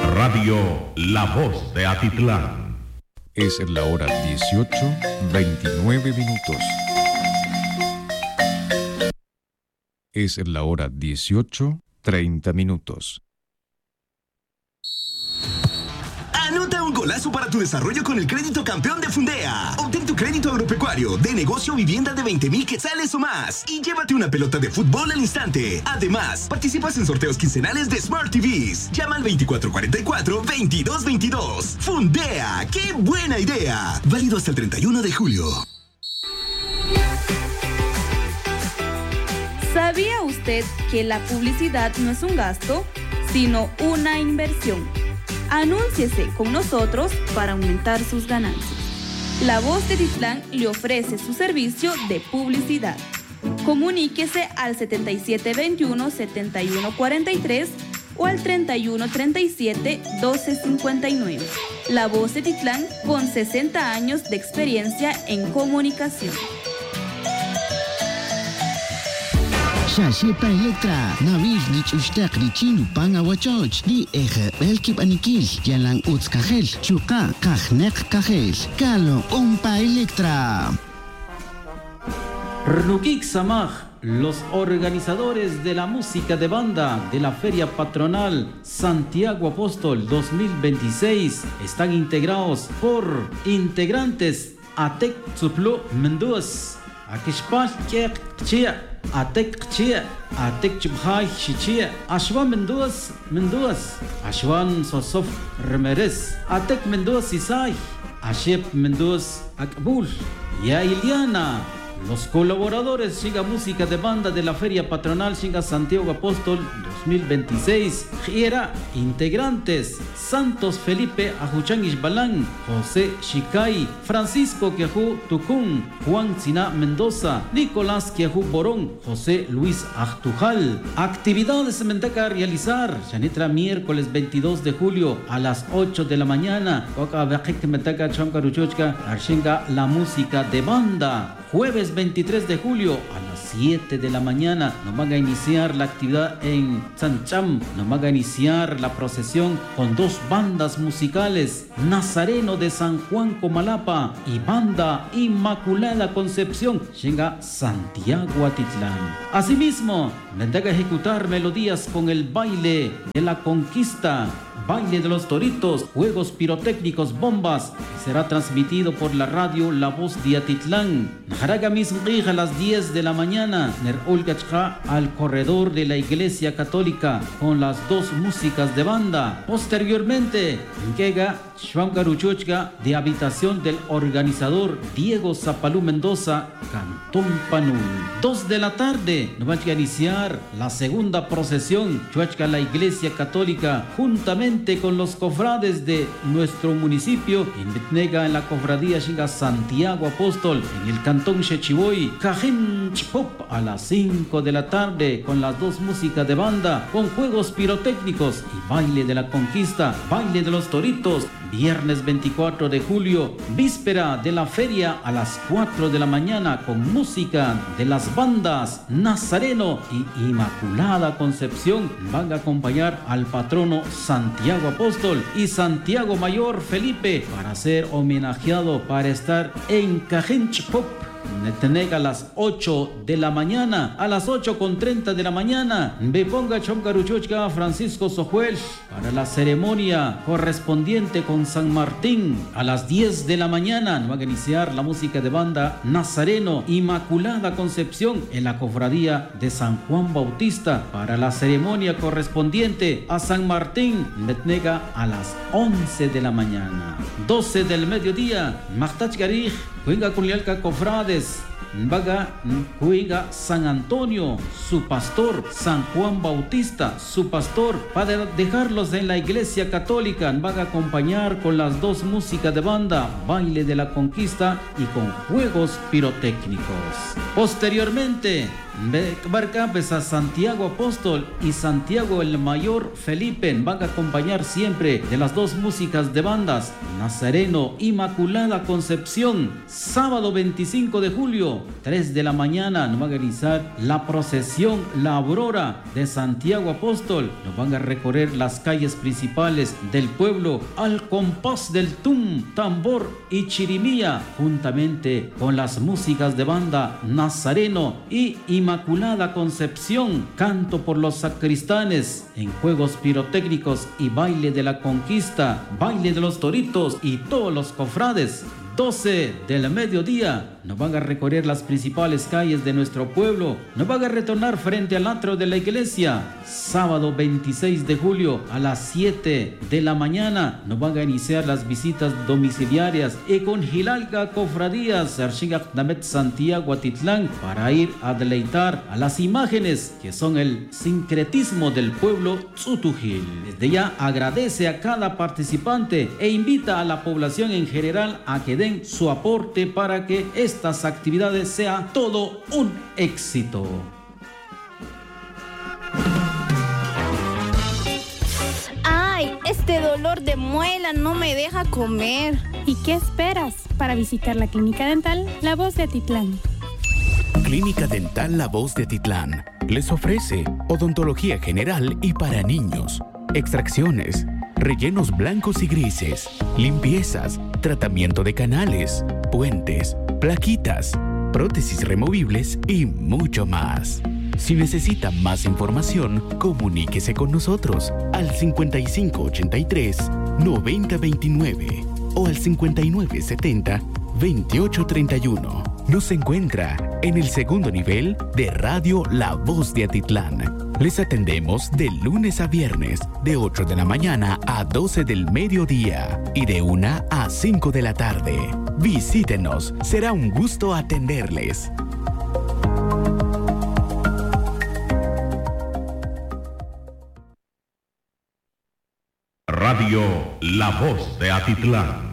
Radio La Voz de Atitlán. Es la hora 18:29 minutos. Es la hora 18:30 minutos. Anota un golazo para tu desarrollo con el crédito campeón de Fundea. Obtén tu crédito agropecuario de negocio o vivienda de 20,000 quetzales o más y llévate una pelota de fútbol al instante. Además, participas en sorteos quincenales de Smart TVs. Llama al 2444-2222. Fundea, ¡qué buena idea! Válido hasta el 31 de julio. ¿Sabía usted que la publicidad no es un gasto, sino una inversión? Anúnciese con nosotros para aumentar sus ganancias. La Voz de Atitlán le ofrece su servicio de publicidad. Comuníquese al 7721-7143 o al 3137-1259. La Voz de Atitlán con 60 años de experiencia en comunicación. Shashipa Electra, Nabil Lich Ustak Richinu Panga Wachoch, Di Eje Belkip Anikil, Yalan Utz Kajel, Chuka Kajnek Kajel, Kalo Umpa Electra. Rukik Samaj, los organizadores de la música de banda de la Feria Patronal Santiago Apóstol 2026 están integrados por integrantes Atek Tsuplo Mendoz, Akishpal Kek Chia, Atek Chia, Atek Chubhai Chichia, Ashwan Mendoz, Ashwan Sosof Remeres, Atek Mendoz Isai, Ashep Mendoz Akbul, Ya Iliana. Los colaboradores Shinga Música de Banda de la Feria Patronal Shinga Santiago Apóstol 2026. Giera integrantes Santos Felipe Ajuchangish Balán, José Shikai, Francisco Quejú Tucún, Juan Sina Mendoza, Nicolás Quejú Borón, José Luis Ajtujal. Actividades se menteca a realizar Chanitra miércoles 22 de julio a las 8 de la mañana. Coca Bajik Menteca Chamcaruchochka Arshinga la música de banda. Jueves 23 de julio a las 7 de la mañana nos van a iniciar la actividad en Sancham. Nos van a iniciar la procesión con dos bandas musicales, Nazareno de San Juan Comalapa y Banda Inmaculada Concepción, llega Santiago Atitlán. Asimismo, vendrá a ejecutar melodías con el baile de la conquista, baile de los toritos, juegos pirotécnicos, bombas, y será transmitido por la radio La Voz de Atitlán. Najaragamis a las 10 de la mañana, Nerulgachka al corredor de la Iglesia Católica con las dos músicas de banda. Posteriormente, Nkega Shwangaruchochka de habitación del organizador Diego Zapalú Mendoza, Cantón Panul. 2 de la tarde, nos va a iniciar la segunda procesión, Chuachka la Iglesia Católica, juntamente con los cofrades de nuestro municipio, en Betnega, en la cofradía Shinga Santiago Apóstol, en el cantón Chechiboy, Cajim Chpop, a las 5 de la tarde, con las dos músicas de banda, con juegos pirotécnicos y baile de la conquista, baile de los toritos. Viernes 24 de julio, víspera de la feria a las 4 de la mañana, con música de las bandas Nazareno y Inmaculada Concepción. Van a acompañar al patrono Santiago Apóstol y Santiago Mayor Felipe para ser homenajeado, para estar en Cajinchpop. Netenega a las 8 de la mañana, a las 8:30 de la mañana, Beponga Chomcaruchochka Francisco Sojuel para la ceremonia correspondiente con San Martín. A las 10 de la mañana va a iniciar la música de banda Nazareno Inmaculada Concepción en la cofradía de San Juan Bautista para la ceremonia correspondiente a San Martín. Netnega a las 11 de la mañana. 12 del mediodía, Machtach Garij, Cuenga Culialca Cofrades, Vaga Cuenga San Antonio, su pastor, San Juan Bautista, su pastor, para dejarlos en la Iglesia Católica. Van a acompañar con las dos músicas de banda, baile de la conquista y con juegos pirotécnicos. Posteriormente, Barcapes a Santiago Apóstol y Santiago el Mayor Felipe van a acompañar siempre de las dos músicas de bandas, Nazareno, Inmaculada Concepción. Sábado 25 de julio, 3 de la mañana, nos van a realizar la procesión La Aurora de Santiago Apóstol. Nos van a recorrer las calles principales del pueblo al compás del tambor y chirimía, juntamente con las músicas de banda Nazareno y Inmaculada Concepción, canto por los sacristanes, en juegos pirotécnicos y baile de la conquista, baile de los toritos y todos los cofrades. 12 del mediodía, nos van a recorrer las principales calles de nuestro pueblo, nos van a retornar frente al atrio de la iglesia. Sábado 26 de julio a las 7 de la mañana, nos van a iniciar las visitas domiciliarias y con Gilalga Cofradías, Archigacnamet Santiago Atitlán, para ir a deleitar a las imágenes que son el sincretismo del pueblo Tzutujil. Desde ya agradece a cada participante e invita a la población en general a que den su aporte para que estas actividades sea todo un éxito. ¡Ay! Este dolor de muela no me deja comer. ¿Y qué esperas para visitar la Clínica Dental La Voz de Atitlán? Clínica Dental La Voz de Atitlán les ofrece odontología general y para niños, extracciones, rellenos blancos y grises, limpiezas, tratamiento de canales, puentes, plaquitas, prótesis removibles y mucho más. Si necesita más información, comuníquese con nosotros al 5583-9029 o al 5970-2831. Nos encuentra en el segundo nivel de Radio La Voz de Atitlán. Les atendemos de lunes a viernes, de 8 de la mañana a 12 del mediodía y de 1 a 5 de la tarde. Visítenos, será un gusto atenderles. Radio La Voz de Atitlán.